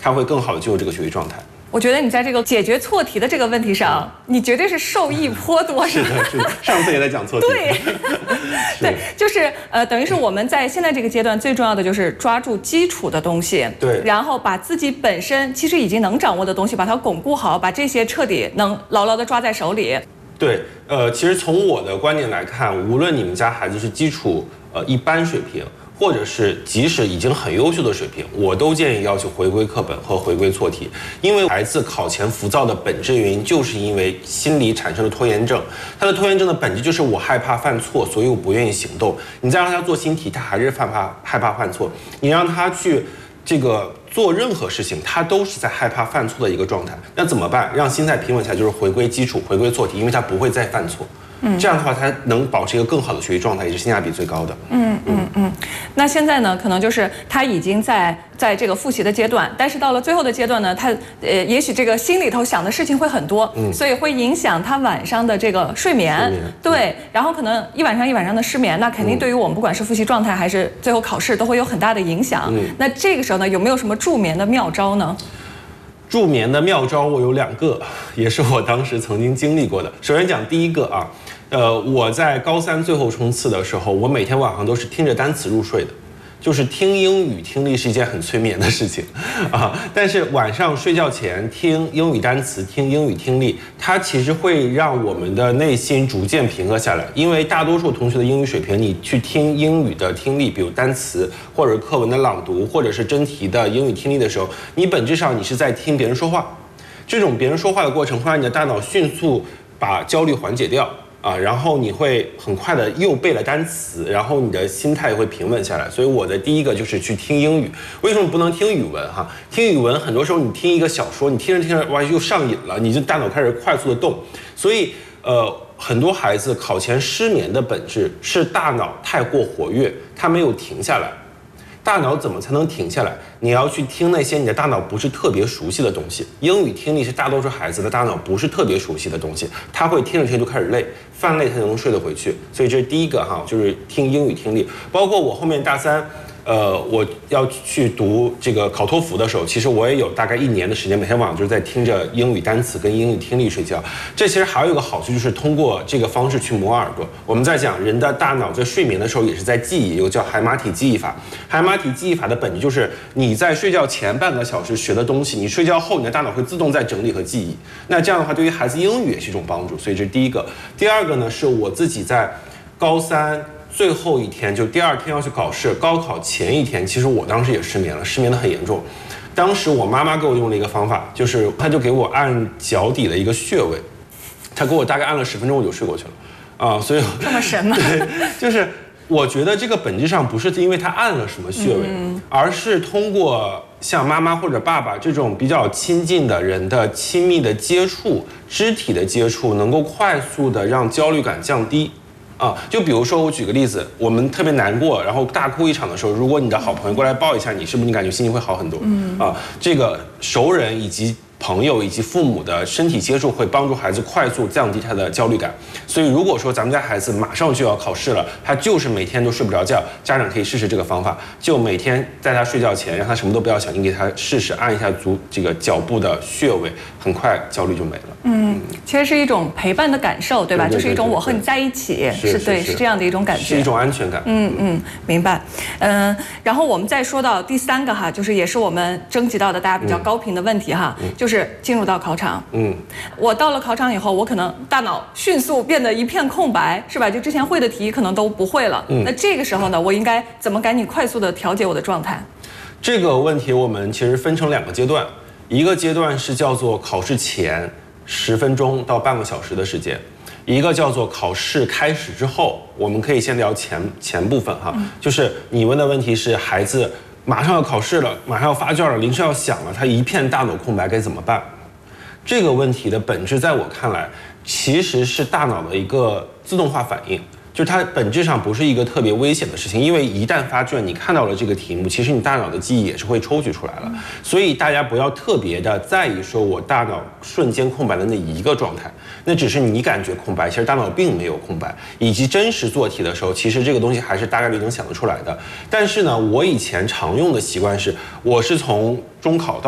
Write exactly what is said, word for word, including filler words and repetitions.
他会更好的进入这个学习状态。 我觉得你在这个解决错题的这个问题上，你绝对是受益颇多。 是的，是的，上次也在讲错题。 对，对，就是呃，等于是我们在现在这个阶段最重要的就是抓住基础的东西， 对， 然后把自己本身其实已经能掌握的东西，把它巩固好，把这些彻底能牢牢的抓在手里。 对，呃，其实从我的观点来看，无论你们家孩子是基础呃一般水平，或者是即使已经很优秀的水平，我都建议要求回归课本和回归错题，因为孩子考前浮躁的本质原因，就是因为心理产生了拖延症。他的拖延症的本质就是我害怕犯错，所以我不愿意行动。你再让他做新题，他还是害怕害怕犯错。你让他去这个做任何事情，他都是在害怕犯错的一个状态。那怎么办？让心态平稳下来，就是回归基础，回归错题，因为他不会再犯错。嗯，这样的话，他能保持一个更好的学习状态，也是性价比最高的。 嗯嗯嗯。那现在呢，可能就是他已经在在这个复习的阶段，但是到了最后的阶段呢，他呃，也许这个心里头想的事情会很多，嗯，所以会影响他晚上的这个睡眠。睡眠对，然后可能一晚上一晚上的失眠，那肯定对于我们不管是复习状态还是最后考试都会有很大的影响。嗯，那这个时候呢，有没有什么助眠的妙招呢？ 助眠的妙招我有两个，也是我当时曾经经历过的。首先讲第一个啊，呃，我在高三最后冲刺的时候，我每天晚上都是听着单词入睡的。就是听英语听力是一件很催眠的事情啊，但是晚上睡觉前听英语单词、听英语听力，它其实会让我们的内心逐渐平和下来。因为大多数同学的英语水平，你去听英语的听力，比如单词或者课文的朗读，或者是真题的英语听力的时候，你本质上你是在听别人说话，这种别人说话的过程会让你的大脑迅速把焦虑缓解掉。啊，然后你会很快的又背了单词，然后你的心态会平稳下来。所以我的第一个就是去听英语。为什么不能听语文哈？听语文很多时候你听一个小说，你听着听着哇又上瘾了，你就大脑开始快速的动。所以呃，很多孩子考前失眠的本质是大脑太过活跃，它没有停下来。大脑怎么才能停下来？你要去听那些你的大脑不是特别熟悉的东西。英语听力是大多数孩子的大脑不是特别熟悉的东西，他会听着听着就开始累，犯累他就能睡得回去。所以这是第一个哈，就是听英语听力。包括我后面大三，呃，我要去读这个考托福的时候，其实我也有大概一年的时间，每天晚上就是在听着英语单词跟英语听力睡觉。这其实还有一个好处，就是通过这个方式去磨耳朵。我们在讲人的大脑在睡眠的时候也是在记忆，有个叫海马体记忆法。海马体记忆法的本质就是你在睡觉前半个小时学的东西，你睡觉后你的大脑会自动在整理和记忆。那这样的话，对于孩子英语也是一种帮助。所以这是第一个。第二个呢，是我自己在高三最后一天，就第二天要去考试，高考前一天，其实我当时也失眠了，失眠的很严重。当时我妈妈给我用了一个方法，就是她就给我按脚底的一个穴位，她给我大概按了十分钟，我就睡过去了，啊，所以这么神吗？ 对，就是我觉得这个本质上不是因为她按了什么穴位，嗯、而是通过像妈妈或者爸爸这种比较亲近的人的亲密的接触、肢体的接触，能够快速的让焦虑感降低。啊，就比如说我举个例子，我们特别难过，然后大哭一场的时候，如果你的好朋友过来抱一下你，是不是你感觉心情会好很多？嗯啊，这个熟人以及朋友以及父母的身体接触会帮助孩子快速降低他的焦虑感。所以如果说咱们家孩子马上就要考试了，他就是每天都睡不着觉，家长可以试试这个方法，就每天在他睡觉前让他什么都不要想，你给他试试按一下足这个脚部的穴位，很快焦虑就没了。 嗯，其实是一种陪伴的感受，对吧？ 对对对对， 就是一种我和你在一起，是对，是这样的一种感觉， 是一种安全感。 嗯嗯，明白。嗯，然后我们再说到第三个哈，就是也是我们征集到的大家比较高频的问题哈，嗯、就是进入到考场。嗯，我到了考场以后，我可能大脑迅速变得一片空白，是吧？就之前会的题可能都不会了。嗯，那这个时候呢，我应该怎么赶紧快速的调节我的状态？ 这个问题我们其实分成两个阶段，一个阶段是叫做考试前十分钟到半个小时的时间，一个叫做考试开始之后。我们可以先聊前前部分哈，嗯、就是你问的问题是孩子马上要考试了，马上要发卷了，铃声要响了，他一片大脑空白该怎么办？这个问题的本质在我看来其实是大脑的一个自动化反应，就是它本质上不是一个特别危险的事情，因为一旦发卷你看到了这个题目，其实你大脑的记忆也是会抽取出来了，所以大家不要特别的在意说我大脑瞬间空白的那一个状态，那只是你感觉空白，其实大脑并没有空白，以及真实做题的时候，其实这个东西还是大概率能想得出来的。但是呢，我以前常用的习惯是，我是从中考到